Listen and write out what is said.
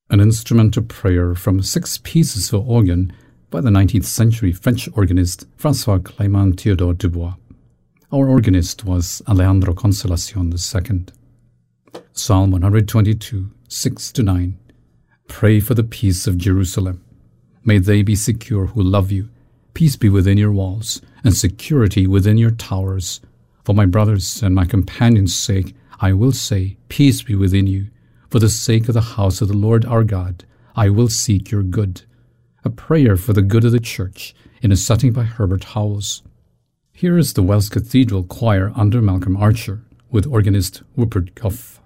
An instrumental prayer from 6 pieces for organ by the 19th century French organist François Clément Théodore Dubois. Our organist was Alejandro Consolacion II. Psalm 122, 6-9. Pray for the peace of Jerusalem. May they be secure who love you. Peace be within your walls, and security within your towers. For my brothers and my companions' sake, I will say, peace be within you. For the sake of the house of the Lord our God, I will seek your good. A prayer for the good of the church, in a setting by Herbert Howells. Here is the Wells Cathedral Choir under Malcolm Archer, with organist Rupert Gough.